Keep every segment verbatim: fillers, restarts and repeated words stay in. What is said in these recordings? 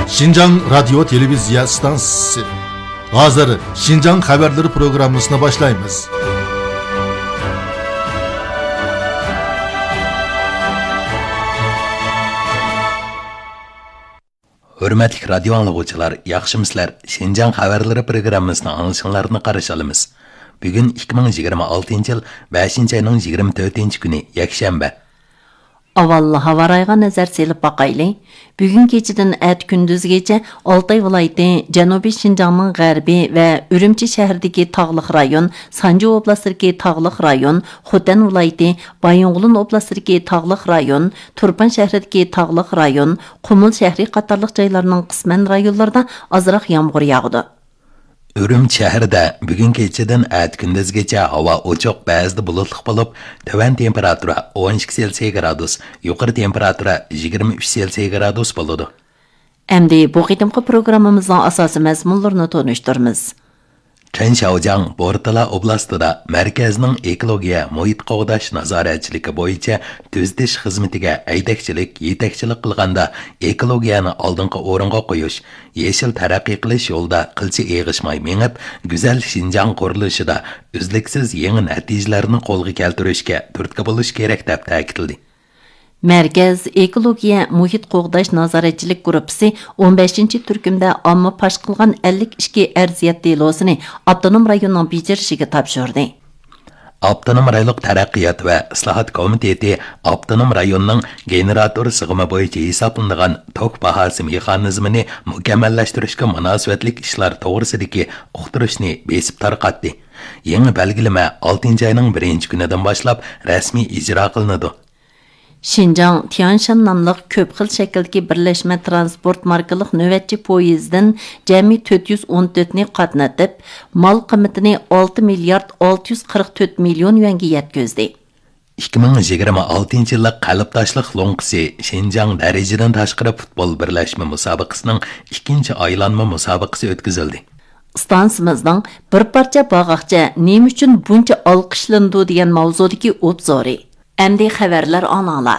Şinjan Radyo Televizya Stansiyası. Hazır Şinjan Haberleri programmasına başlayımız. Hürmetlik radyo anlıqçılar, yaxşımıslar, Şinjan Haberleri programmasının anışınlarını qarşılamız. Bugün iki bin yigirma altıncı yıl beshinchi ayning yigirma to'rtinchi kuni yakshanba. Avvalla havarayga nazar selip bakaylı. Bugün keçiden et gündüzgece Altay vilayeti, Janubiy Şinjanның g'arbiy ve Ürümçi şəhərdəki tağlıq rayon, Sanji oblastındakı tağlıq rayon, Xotan vilayeti, Bayonğulun oblastındakı tağlıq rayon, Turpan şəhərindəki tağlıq rayon, Qumul şəhəri qatarlıq joylarının qismən rayonlarda azraq yağmur yağdı. Ürümçi şəhərdə bugün keçiden et gündüzgece hava ochoq, ba'zida bulutluq bo'lib, tövan temperatura on ikki Selsiy gradus, yuqori temperatura yigirma uch Selsiy gradus bo'ladi. Endi bu qitimqi programmamızın asası məzmunlarını tonuşturmuz. Chanshaojang Bortala oblastida markazning ekologiya, muhit qo'g'dash nazoratchiligi bo'yicha tuzatish xizmatiga aydakchilik, yetakchilik qilganda ekologiyani oldingi o'ringa qo'yish, yeshil taraqqiy qilish yo'lida qilcha eg'ishmay mengib, go'zal Şinjan qurilishida uzluksiz yangi natijalarni qo'lga keltirishga turtki bo'lish kerak deb ta'kidladi. Merkez Ekologiya Muhit Qo'g'dash Nazoratchilik Gruppasi o'n beshinchi turkumda omma pash qilgan ellik ikki arziyat delosini Avtonom rayonning bejirishiga topshirdi. Avtonom rayonlik taraqqiyot va islohot komiteti Avtonom rayonning generator sig'imi bo'yicha hisoblangan tok bahosi mexanizmini mukammallashtirishga munosabatli ishlar to'g'risidagi uqtirishni besib tarqatdi. Yangi belgilama oltinchi ayning birinchi kunidan boshlab rasmiy ijro qilinadi. Şinjan Tianshan namlıq köp xil şəkildəki birləşmə transport markalıq növbətçi poyezdin cəmi to'rt yuz o'n to'rt ni qatnatıb, mal qiymatini olti milliard olti yuz qirq to'rt million yuanga yetkazdi. ikki ming yigirma oltinchi yillik qalbdoshlik lo'nqisi Şinjan darajadan tashqari futbol birlashma musobaqasining ikkinchi aylanma musobaqasi o'tkazildi. Stansimizning bir parcha bog'aqcha nima uchun buncha olqishlandi degan mavzudagi obzori. Endi xabarlar anala.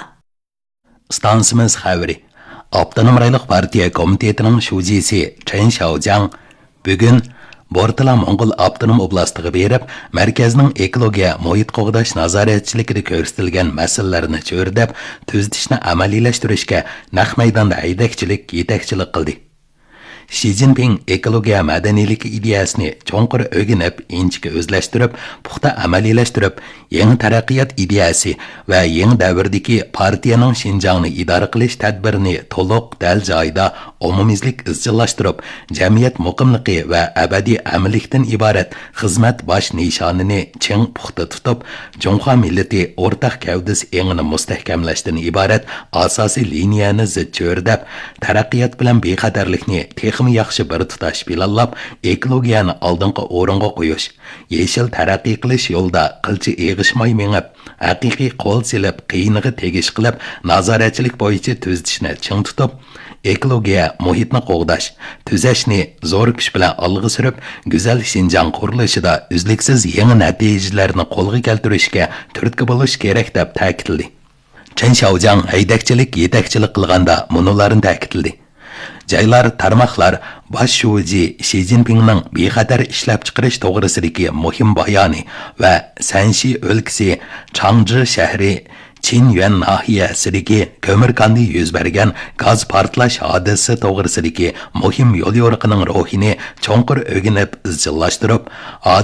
Stansimiz xabari. Avtonom rayonlik partiya komitetining shujisi Chanshaojang bugun Bortala Mo'ng'ul avtonom oblastiga berib, markazning ekologiya, muhit qo'g'dash nazoratchiligida ko'rsatilgan masalalarni cho'rdab, tuzatishni amaliylashtirish,ga naq maydonda aydakchilik, yetakchilik qildi. Xi Jinping ekologiya madaniylik ideyasini cho'nqur o'rganib, inchga o'zlashtirib, puxta amaliylashtirib, yangi taraqqiyot ideyasi va yangi davrdagi partiyaning Şinjanni idora qilish tadbirini to'liq dal joyda umumiylik izchillashtirib, jamiyat muqimligi va abadiy amillikdan iborat xizmat bosh nishonini ching puxta tutib, Jumhur millati o'rtaq gavdasi engini mustahkamlashdan iborat asosiy liniyani zidcho'rdab, taraqqiyot bilan bexatarlikni yaxshi bir tutash planlab, ekologiyani oldingi o'ringa qo'yish, yeshil taraqqiy qilish yo'lida qilcha eg'ishmay mengib, haqiqiy qo'l silib, qiyiniga tegish qilib, nazoratchilik bo'yicha tuzatishni ching tutib, ekologiya, muhitni qo'g'dash, tuzashni zo'r kuch bilan olg'a surib, go'zal Şinjan qurilishida uzluksiz yangi natijalarni qo'lga keltirishga turtki bo'lish kerak deb ta'kidladi. Chanshaojang haydakchilik, yetakchilik qilganda munolarni ta'kidladi. Joylar, tarmoqlar bosh shuji Xi Jinpingning bexatar ishlab chiqarish to'g'risidagi muhim bayoni va Sanshi o'lkasi Changzhi shahri Qinyuan nahiyasidagi ko'mirkonda yuz bergan gaz portlash hodisasi to'g'risidagi muhim yo'l yo'riqining ruhini cho'nqur o'rganib, izchillashtirib,